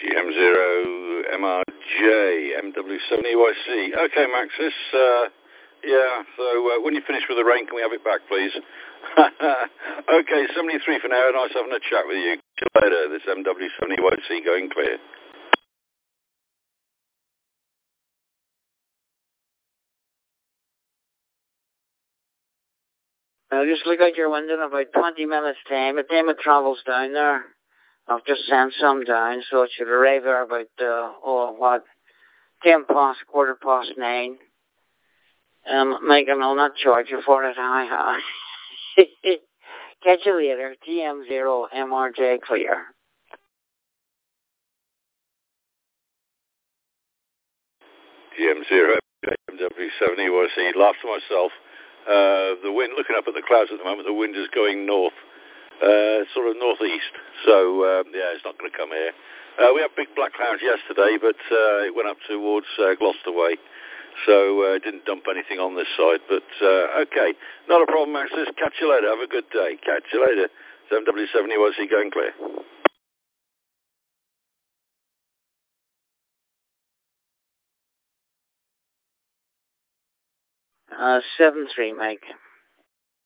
GM0MRJ, MW7EYC. Okay, Maxis. Yeah, so when you finish with the rain, can we have it back, please? Okay, 73 for now. Nice having a chat with you. See you later. This MW7EYC going clear. I'll just look out your window in about 20 minutes' time. The time it travels down there, I've just sent some down, so it should arrive there about, 10 past, quarter past 9. Megan, I'll not charge you for it. Catch you later. GM0MRJ clear. GM0 MW7EYC. Laugh to myself. The wind, looking up at the clouds at the moment, the wind is going north, sort of northeast. So, yeah, it's not going to come here. We had big black clouds yesterday, but it went up towards Gloucester way. So, didn't dump anything on this side. But, okay, not a problem, Max. Catch you later. Have a good day. Catch you later. MW7EYC going clear. 7-3, Mike.